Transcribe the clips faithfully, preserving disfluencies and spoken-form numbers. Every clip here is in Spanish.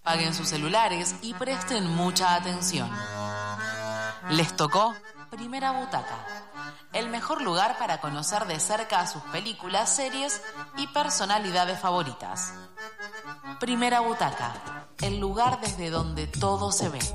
Apaguen sus celulares y presten mucha atención. Les tocó Primera Butaca, el mejor lugar para conocer de cerca a sus películas, series y personalidades favoritas. Primera Butaca, el lugar desde donde todo se ve.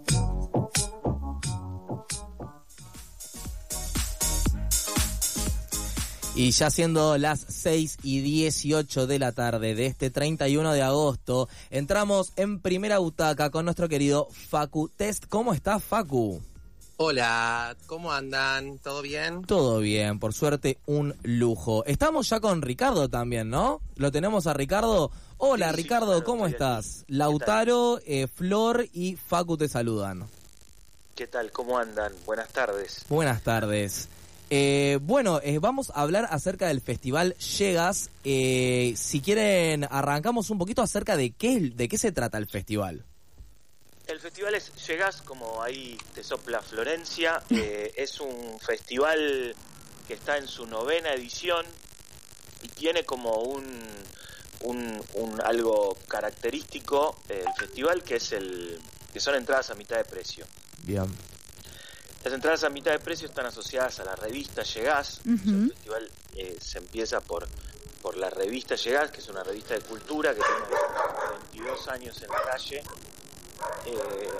Y ya siendo las seis y dieciocho de la tarde de este treinta y uno de agosto, entramos en Primera Butaca con nuestro querido Facu Test. ¿Cómo estás, Facu? Hola, ¿cómo andan? ¿Todo bien? Todo bien, por suerte, un lujo. Estamos ya con Ricardo también, ¿no? Lo tenemos a Ricardo. Hola, sí, Ricardo, sí, claro, ¿cómo estás? Aquí. Lautaro, eh, Flor y Facu te saludan. ¿Qué tal? ¿Cómo andan? Buenas tardes. Buenas tardes. Eh, bueno, eh, vamos a hablar acerca del festival Llegas. Eh, si quieren, arrancamos un poquito acerca de qué, de qué se trata el festival. El festival es Llegas, como ahí te sopla Florencia. Eh, es un festival que está en su novena edición y tiene como un, un, un algo característico eh, el festival, que es el que son entradas a mitad de precio. Bien. Las entradas a mitad de precio están asociadas a la revista Llegás. Uh-huh. El festival eh, se empieza por, por la revista Llegás, que es una revista de cultura que tiene veintidós años en la calle. Eh,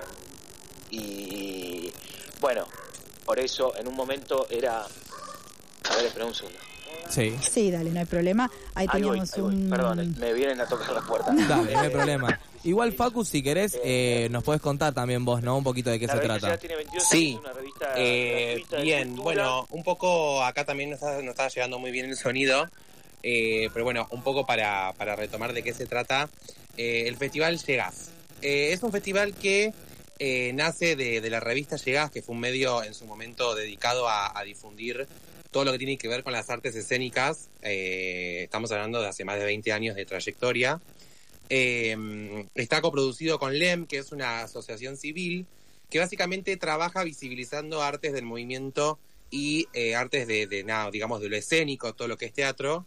y bueno, por eso en un momento era... A ver, espera un segundo. Sí. Sí, dale, no hay problema. Ahí ahí teníamos voy, ahí un... voy. Perdón, me vienen a tocar la puerta. Dale, no hay problema. Igual, Facu, si querés, eh, nos podés contar también vos, ¿no? Un poquito de qué la se trata. Tiene veintidós sí, años, una revista eh, bien, bueno, un poco acá también nos está, nos está llegando muy bien el sonido, eh, pero bueno, un poco para, para retomar de qué se trata. Eh, el festival Llegás. Eh, es un festival que eh, nace de, de la revista Llegás, que fue un medio en su momento dedicado a, a difundir todo lo que tiene que ver con las artes escénicas. Eh, estamos hablando de hace más de veinte años de trayectoria. Eh, está coproducido con L E M, que es una asociación civil que básicamente trabaja visibilizando artes del movimiento y eh, artes de, de nada, digamos, de lo escénico, todo lo que es teatro.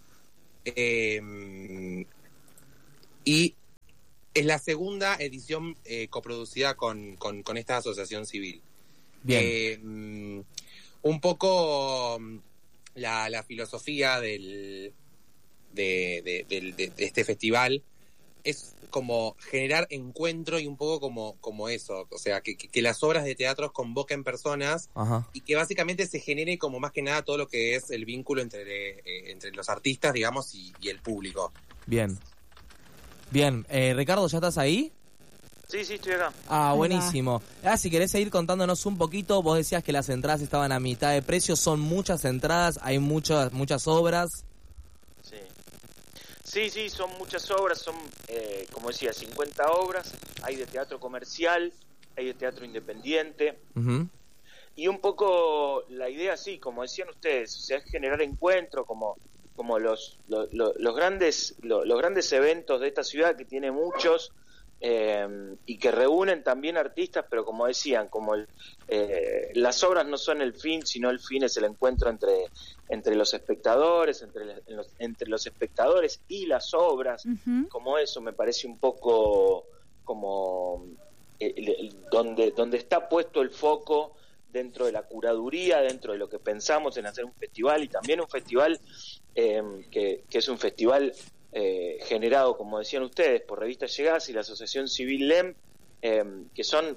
Eh, y es la segunda edición eh, coproducida con, con, con esta asociación civil. Bien. Eh, un poco la, la filosofía del, de, de, de, de, de este festival es como generar encuentro y un poco como, como eso, o sea, que, que, que las obras de teatro convoquen personas. Ajá. Y que básicamente se genere como más que nada todo lo que es el vínculo entre, eh, entre los artistas, digamos, y, y el público. Bien. Bien, eh, Ricardo, ¿ya estás ahí? Sí, sí, estoy acá. Ah, buenísimo. Ah, si querés seguir contándonos un poquito, vos decías que las entradas estaban a mitad de precio, son muchas entradas, hay muchas, muchas obras. Sí. Sí, sí, son muchas obras, son, eh, como decía, cincuenta obras, hay de teatro comercial, hay de teatro independiente, uh-huh. Y un poco la idea, sí, como decían ustedes, o sea, es generar encuentro, como como los los, los, los grandes los, los grandes eventos de esta ciudad, que tiene muchos, eh, y que reúnen también artistas, pero como decían, como el, eh, las obras no son el fin, sino el fin es el encuentro entre entre los espectadores, entre los, entre los espectadores y las obras. Uh-huh. Como eso me parece un poco como el, el, el, donde donde está puesto el foco dentro de la curaduría, dentro de lo que pensamos en hacer un festival, y también un festival eh, que, que es un festival eh, generado, como decían ustedes, por Revista Llegás y la Asociación Civil L E M, eh, que son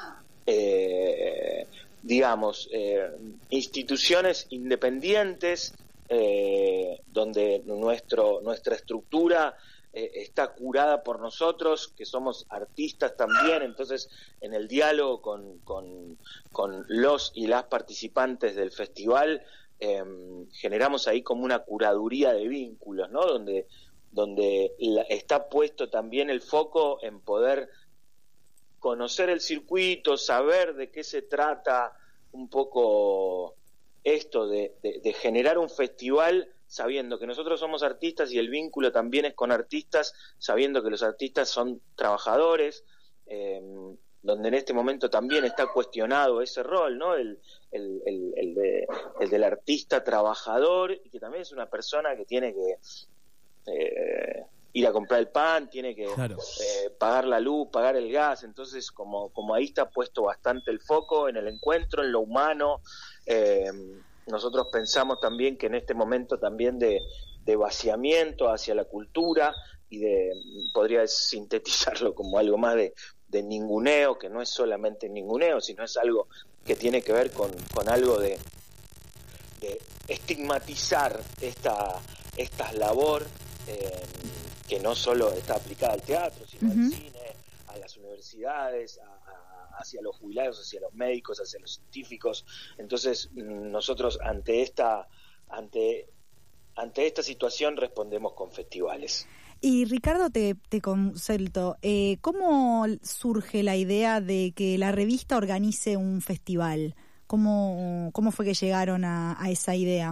eh, digamos, eh, instituciones independientes, eh, donde nuestro nuestra estructura eh, está curada por nosotros, que somos artistas también. Entonces, en el diálogo con, con, con los y las participantes del festival, eh, generamos ahí como una curaduría de vínculos, ¿no? Donde, donde la, está puesto también el foco en poder conocer el circuito, saber de qué se trata un poco esto de, de, de generar un festival, sabiendo que nosotros somos artistas y el vínculo también es con artistas, sabiendo que los artistas son trabajadores, eh, donde en este momento también está cuestionado ese rol, ¿no? El, el, el, el, de, el del artista trabajador, y que también es una persona que tiene que... Eh, ir a comprar el pan, tiene que claro. eh, pagar la luz, pagar el gas. Entonces, como, como ahí está puesto bastante el foco en el encuentro, en lo humano. Eh, nosotros pensamos también que en este momento también de, de vaciamiento hacia la cultura y de, podría sintetizarlo como algo más de, de ninguneo, que no es solamente ninguneo, sino es algo que tiene que ver con, con algo de, de estigmatizar esta, esta labor eh, que no solo está aplicada al teatro, sino uh-huh. al cine, a las universidades, a, a, hacia los jubilados, hacia los médicos, hacia los científicos. Entonces nosotros ante esta ante ante esta situación respondemos con festivales. Y Ricardo, te, te consulto, eh, ¿cómo surge la idea de que la revista organice un festival? ¿Cómo, cómo fue que llegaron a, a esa idea?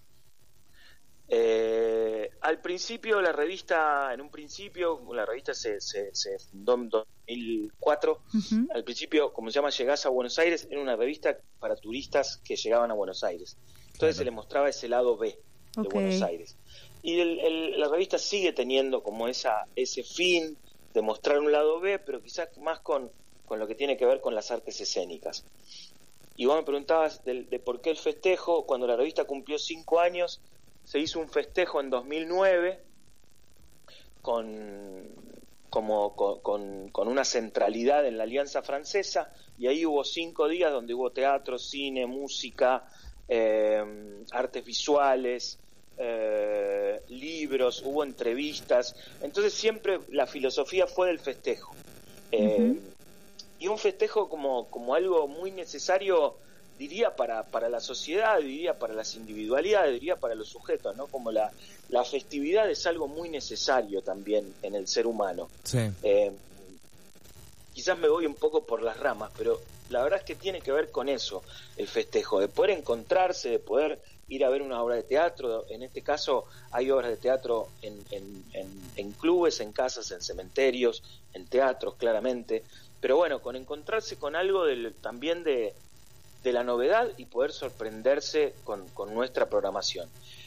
Eh, al principio la revista, en un principio, la revista se, se, se fundó en dos mil cuatro. Uh-huh. Al principio, como se llama, Llegás a Buenos Aires, era una revista para turistas que llegaban a Buenos Aires. Entonces claro. se les mostraba ese lado B de okay. Buenos Aires. Y el, el, la revista sigue teniendo como esa ese fin de mostrar un lado B, pero quizás más con, con lo que tiene que ver con las artes escénicas. Y vos me preguntabas de, de por qué el festejo. Cuando la revista cumplió cinco años, se hizo un festejo en dos mil nueve con, como, con, con, con una centralidad en la Alianza Francesa, y ahí hubo cinco días donde hubo teatro, cine, música, eh, artes visuales, Eh, libros, hubo entrevistas. Entonces siempre la filosofía fue del festejo, eh, uh-huh. y un festejo como, como algo muy necesario, diría, para, para la sociedad, diría para las individualidades, diría para los sujetos, ¿no? Como la, la festividad es algo muy necesario también en el ser humano. Sí. Eh, quizás me voy un poco por las ramas, pero la verdad es que tiene que ver con eso, el festejo, de poder encontrarse, de poder ir a ver una obra de teatro. En este caso hay obras de teatro en, en, en, en clubes, en casas, en cementerios, en teatros, claramente, pero bueno, con encontrarse con algo del, también de, de la novedad y poder sorprenderse con, con nuestra programación.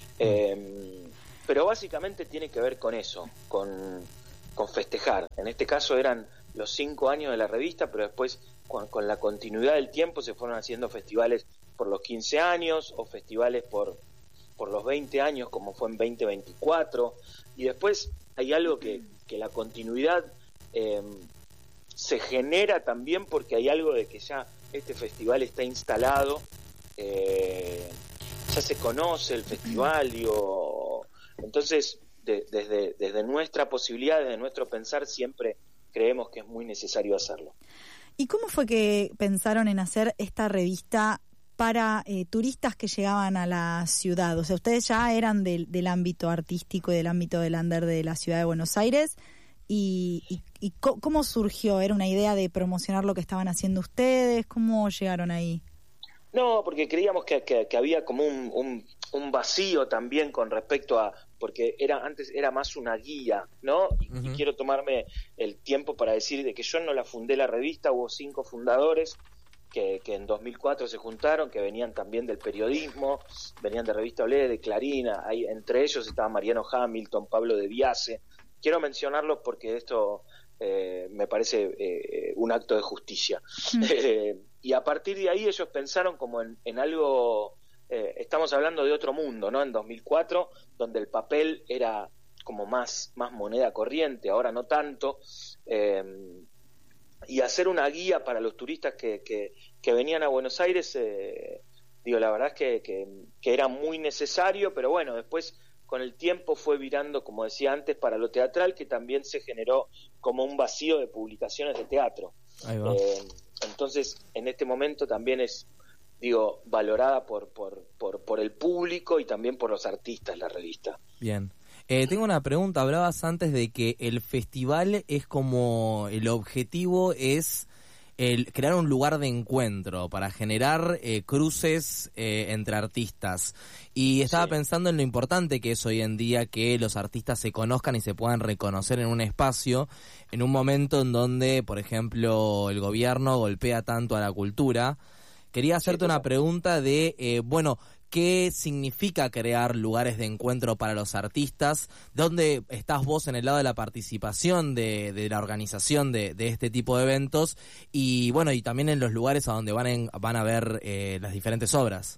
Eh, pero básicamente tiene que ver con eso, con, con festejar. En este caso eran los cinco años de la revista, pero después con, con la continuidad del tiempo se fueron haciendo festivales por los quince años o festivales por, por los veinte años, como fue en veinte veinticuatro, y después hay algo que, que la continuidad eh, se genera también porque hay algo de que ya este festival está instalado, eh, ya se conoce el festival, digo, entonces de, desde, desde nuestra posibilidad, desde nuestro pensar, siempre creemos que es muy necesario hacerlo. ¿Y cómo fue que pensaron en hacer esta revista para eh, turistas que llegaban a la ciudad? O sea, ustedes ya eran del, del ámbito artístico y del ámbito del under de la ciudad de Buenos Aires, y, y, y co- ¿cómo surgió? ¿Era una idea de promocionar lo que estaban haciendo ustedes? ¿Cómo llegaron ahí? No, porque creíamos que, que, que había como un, un, un vacío también con respecto a, porque era antes era más una guía, ¿no? Y, uh-huh. y quiero tomarme el tiempo para decir de que yo no la fundé la revista, hubo cinco fundadores que, que en dos mil cuatro se juntaron, que venían también del periodismo, venían de Revista Olé, de Clarín, ahí, entre ellos estaba Mariano Hamilton, Pablo de Biase. Quiero mencionarlos porque esto eh, me parece eh, un acto de justicia. Mm. Eh, y a partir de ahí ellos pensaron como en, en algo, eh, estamos hablando de otro mundo, ¿no? En dos mil cuatro, donde el papel era como más, más moneda corriente, ahora no tanto, eh, y hacer una guía para los turistas que, que, que venían a Buenos Aires, eh, digo, la verdad es que, que, que era muy necesario, pero bueno, después con el tiempo fue virando, como decía antes, para lo teatral, que también se generó como un vacío de publicaciones de teatro. Ahí va. Eh, entonces, en este momento también es, digo, valorada por, por, por, por el público y también por los artistas la revista. Bien. Eh, tengo una pregunta. Hablabas antes de que el festival es como, el objetivo es el crear un lugar de encuentro para generar eh, cruces eh, entre artistas. Y estaba sí. pensando en lo importante que es hoy en día que los artistas se conozcan y se puedan reconocer en un espacio, en un momento en donde, por ejemplo, el gobierno golpea tanto a la cultura. Quería hacerte sí, una pregunta de, eh, bueno, qué significa crear lugares de encuentro para los artistas, dónde estás vos en el lado de la participación de, de la organización de, de este tipo de eventos, y bueno, y también en los lugares a donde van, en, van a ver eh, las diferentes obras.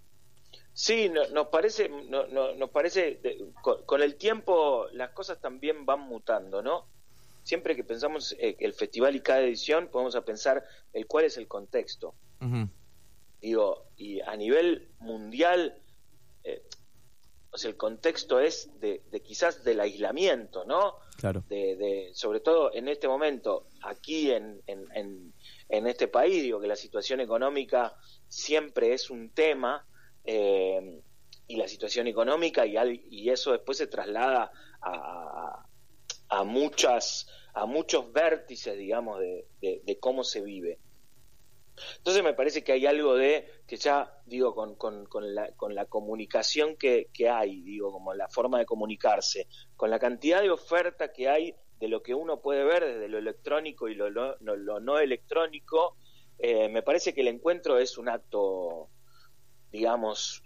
Sí, no, nos parece, no, no, nos parece de, con, con el tiempo las cosas también van mutando, ¿no? Siempre que pensamos eh, el festival y cada edición, podemos a pensar el cuál es el contexto. Uh-huh. Digo, y a nivel mundial, eh, o sea, el contexto es de, de quizás del aislamiento, ¿no? Claro. De, de, sobre todo en este momento, aquí en, en, en, en este país, digo que la situación económica siempre es un tema, eh, y la situación económica y, al, y eso después se traslada a, a muchas a muchos vértices, digamos, de, de, de cómo se vive. Entonces me parece que hay algo de que ya digo con, con, con la con la comunicación que, que hay, digo, como la forma de comunicarse, con la cantidad de oferta que hay de lo que uno puede ver desde lo electrónico y lo, lo, lo, lo no electrónico, eh, me parece que el encuentro es un acto, digamos,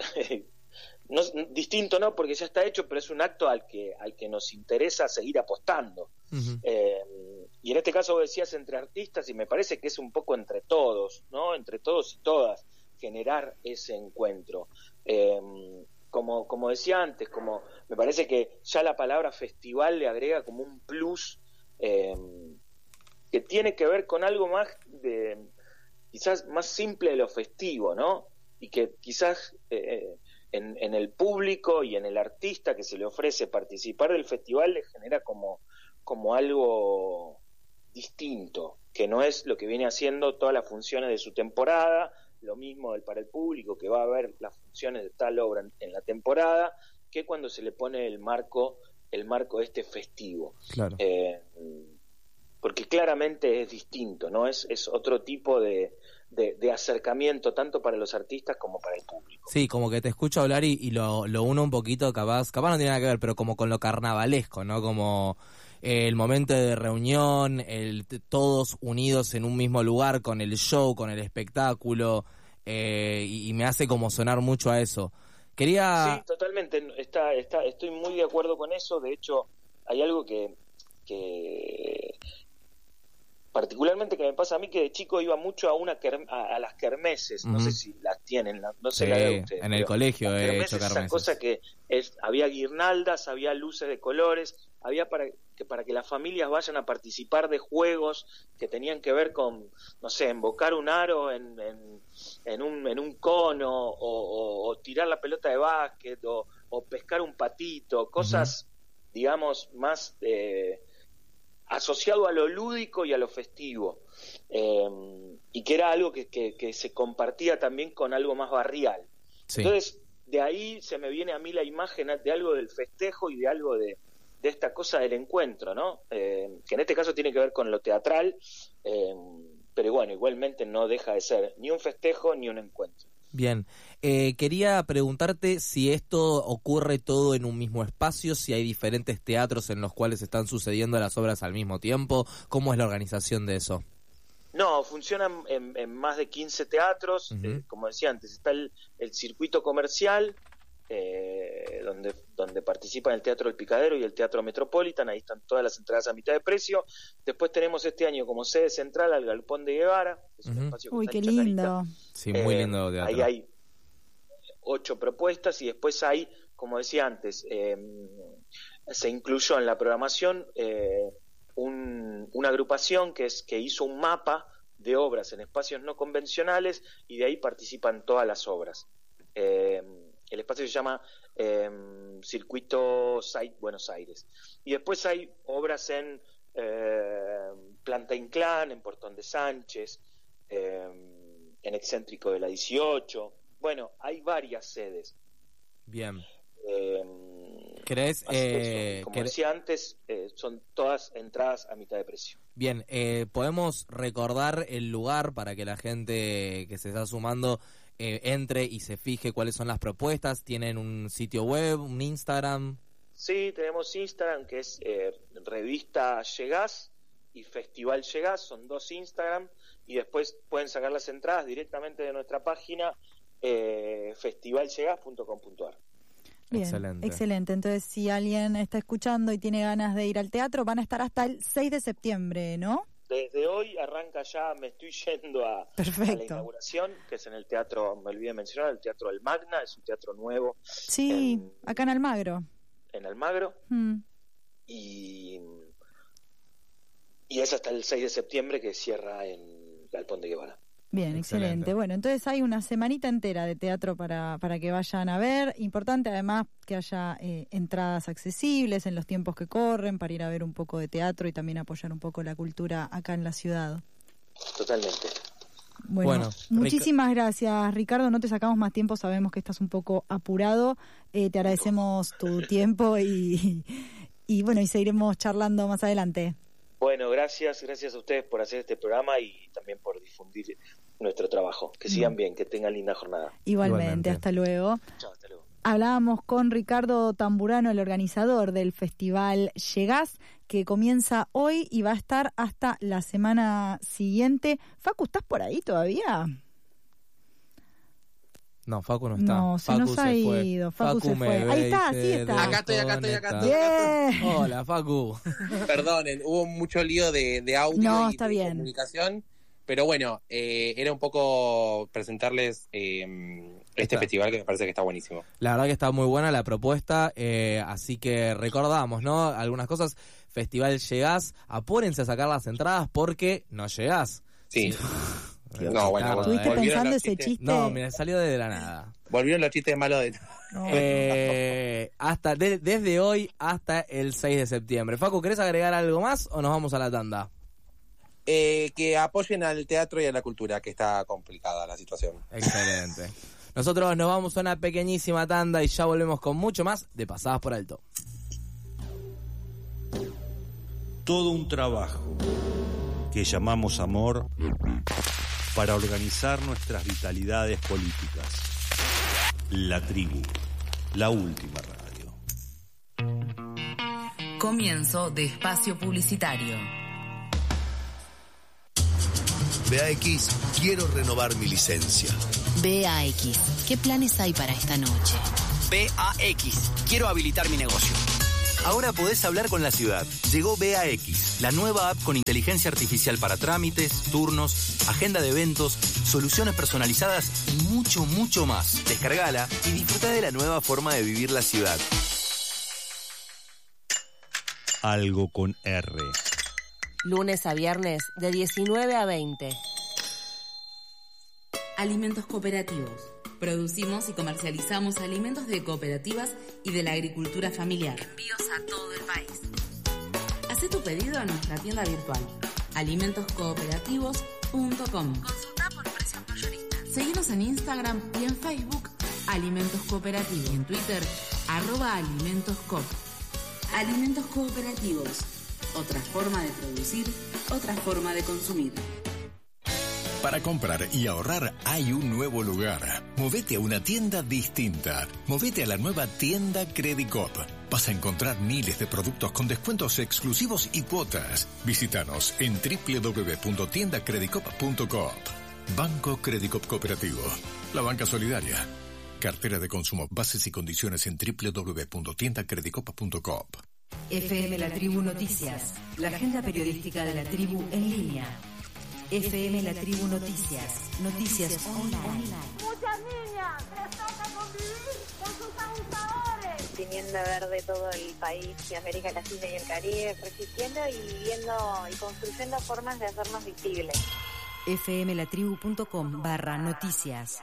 no, distinto no, porque ya está hecho, pero es un acto al que al que nos interesa seguir apostando. Uh-huh. Eh, y en este caso vos decías entre artistas, y me parece que es un poco entre todos, ¿no? Entre todos y todas, generar ese encuentro. Eh, como, como decía antes, como me parece que ya la palabra festival le agrega como un plus eh, que tiene que ver con algo más de, quizás más simple de lo festivo, ¿no? Y que quizás eh, en, en el público y en el artista que se le ofrece participar del festival le genera como, como algo distinto, que no es lo que viene haciendo todas las funciones de su temporada, lo mismo para el público que va a ver las funciones de tal obra en, en la temporada, que cuando se le pone el marco, el marco este festivo. Claro. Eh, porque claramente es distinto, ¿no? Es, es otro tipo de, de, de acercamiento tanto para los artistas como para el público. Sí, como que te escucho hablar y, y lo, lo uno un poquito, capaz, capaz no tiene nada que ver, pero como con lo carnavalesco, ¿no? Como eh, el momento de reunión, el todos unidos en un mismo lugar con el show, con el espectáculo, eh, y, y me hace como sonar mucho a eso. Quería... Sí, totalmente, está, está, estoy muy de acuerdo con eso. De hecho, hay algo que... que particularmente que me pasa a mí, que de chico iba mucho a una kerm- a, a las kermeses, uh-huh. No sé si las tienen, no sé sí, la de ustedes. En el colegio he hecho kermeses. Esa cosa que es, había guirnaldas, había luces de colores, había para que para que las familias vayan a participar de juegos que tenían que ver con, no sé, embocar un aro en, en, en un en un cono, o, o, o tirar la pelota de básquet, o, o pescar un patito, cosas, uh-huh. digamos, más eh, asociado a lo lúdico y a lo festivo, eh, y que era algo que, que, que se compartía también con algo más barrial. Sí. Entonces, de ahí se me viene a mí la imagen de algo del festejo y de algo de, de esta cosa del encuentro, ¿no? Eh, que en este caso tiene que ver con lo teatral, eh, pero bueno, igualmente no deja de ser ni un festejo ni un encuentro. Bien, eh, quería preguntarte si esto ocurre todo en un mismo espacio, si hay diferentes teatros en los cuales están sucediendo las obras al mismo tiempo, ¿cómo es la organización de eso? No, funcionan en, en más de quince teatros, uh-huh. eh, como decía antes, está el, el circuito comercial, eh, donde, donde participan el Teatro El Picadero y el Teatro Metropolitan, ahí están todas las entradas a mitad de precio. Después tenemos este año como sede central al Galpón de Guevara, que es un uh-huh. espacio que Uy, está qué en Chacarita. lindo. Sí, muy eh, lindo teatro. Ahí hay ocho propuestas y después hay, como decía antes, eh, se incluyó en la programación eh, un, una agrupación que, es, que hizo un mapa de obras en espacios no convencionales y de ahí participan todas las obras. Eh, el espacio se llama eh, Circuito Site Buenos Aires. Y después hay obras en eh, Planta Inclán, en Portón de Sánchez, eh, en Excéntrico de la dieciocho. Bueno, hay varias sedes. Bien. Eh, ¿Crees? Eh, eso, como ¿querés? decía antes, eh, son todas entradas a mitad de precio. Bien, eh, ¿podemos recordar el lugar para que la gente que se está sumando eh, entre y se fije cuáles son las propuestas? ¿Tienen un sitio web, un Instagram? Sí, tenemos Instagram, que es eh, Revista Llegás y Festival Llegás, son dos Instagram, y después pueden sacar las entradas directamente de nuestra página eh, festival llegás punto com punto a r. Bien, excelente. excelente. Entonces, si alguien está escuchando y tiene ganas de ir al teatro, van a estar hasta el seis de septiembre, ¿no? Desde hoy arranca ya, me estoy yendo a, a la inauguración, que es en el teatro, me olvidé mencionar, el Teatro del Magna, es un teatro nuevo. Sí, en, acá en Almagro. En Almagro. Mm. Y, y es hasta el seis de septiembre que cierra en Galpón de Guevara. Bien, excelente. excelente. Bueno, entonces hay una semanita entera de teatro para, para que vayan a ver. Importante además que haya eh, entradas accesibles en los tiempos que corren para ir a ver un poco de teatro y también apoyar un poco la cultura acá en la ciudad. Totalmente. Bueno, bueno muchísimas Ric- gracias, Ricardo. No te sacamos más tiempo, sabemos que estás un poco apurado. Eh, te agradecemos tu tiempo y, y bueno, y seguiremos charlando más adelante. Bueno, gracias, gracias a ustedes por hacer este programa y también por difundir nuestro trabajo. Que sigan bien, que tengan linda jornada. Igualmente, Igualmente. Hasta luego. Chao, hasta luego. Hablábamos con Ricardo Tamburano, el organizador del Festival Llegás, que comienza hoy y va a estar hasta la semana siguiente. Facu, ¿estás por ahí todavía? No, Facu no está. No, se Facu nos ha ido. Facu, Facu se fue. Ahí está, sí está. Acá estoy, acá estoy, acá estoy. Yeah. Hola, Facu. Perdonen, hubo mucho lío de, de audio no, y está de bien. comunicación. Pero bueno, eh, era un poco presentarles eh, este está. festival que me parece que está buenísimo. La verdad que está muy buena la propuesta, eh, así que recordamos, ¿no? Algunas cosas. Festival Llegás, apúrense a sacar las entradas porque no llegás. Sí. sí. No, bueno, ¿Estuviste pensando ese chiste? No, mira, salió de la nada. Volvieron los chistes malos de... No. Eh, hasta de, desde hoy hasta el seis de septiembre. Facu, ¿querés agregar algo más o nos vamos a la tanda? Eh, que apoyen al teatro y a la cultura, que está complicada la situación. Excelente. Nosotros nos vamos a una pequeñísima tanda y ya volvemos con mucho más de Pasadas por Alto. Todo un trabajo que llamamos amor para organizar nuestras vitalidades políticas. La Tribu, la última radio. Comienzo de espacio publicitario. B A X, quiero renovar mi licencia. B A X, ¿qué planes hay para esta noche? B A X, quiero habilitar mi negocio. Ahora podés hablar con la ciudad. Llegó B A X, la nueva app con inteligencia artificial para trámites, turnos, agenda de eventos, soluciones personalizadas y mucho, mucho más. Descargala y disfruta de la nueva forma de vivir la ciudad. Algo con R. Lunes a viernes de diecinueve a veinte. Alimentos cooperativos. Producimos y comercializamos alimentos de cooperativas y de la agricultura familiar. Envíos a todo el país. Haz tu pedido a nuestra tienda virtual alimentos cooperativos punto com. Consulta por precios mayoristas. Seguinos en Instagram y en Facebook Alimentos Cooperativos y en Twitter arroba alimentoscoop. Alimentos cooperativos. Otra forma de producir, otra forma de consumir. Para comprar y ahorrar hay un nuevo lugar. Movete a una tienda distinta. Movete a la nueva tienda Credicop. Vas a encontrar miles de productos con descuentos exclusivos y cuotas. Visítanos en doble u doble u doble u punto tienda credicop punto coop. Banco Credicop Cooperativo. La banca solidaria. Cartera de consumo. Bases y condiciones en doble u doble u doble u punto tienda credicop punto coop. F M La Tribu Noticias. La agenda periodística de la tribu en línea. F M La Tribu Noticias. Noticias online. Muchas niñas les toca convivir con sus abusadores. Teniendo verde todo el país de América Latina y el Caribe, resistiendo y viviendo y construyendo formas de hacernos visibles. F M La Tribu punto com barra noticias.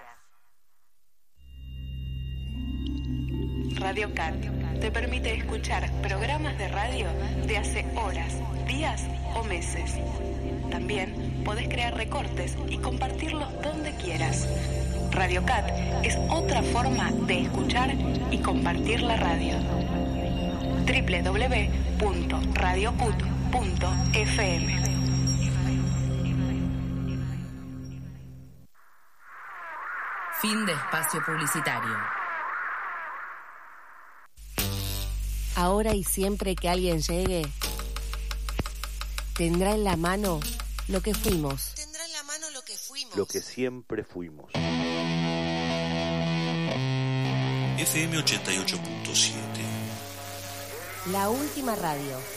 Radio Cat te permite escuchar programas de radio de hace horas, días o meses. También podés crear recortes y compartirlos donde quieras. Radio Cat es otra forma de escuchar y compartir la radio. doble u doble u doble u punto radio cut punto f m. Fin de espacio publicitario. Ahora y siempre que alguien llegue, tendrá en la mano lo que fuimos. Tendrá en la mano lo que fuimos. Lo que siempre fuimos. F M ochenta y ocho punto siete. La última radio.